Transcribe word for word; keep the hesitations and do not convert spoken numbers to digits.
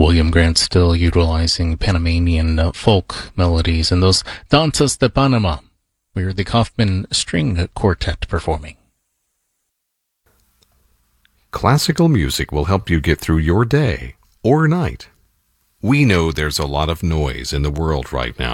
William Grant still utilizing Panamanian uh, folk melodies and those Danzas de Panama. We heard the Kaufman String Quartet performing. Classical music will help you get through your day or night. We know there's a lot of noise in the world right now.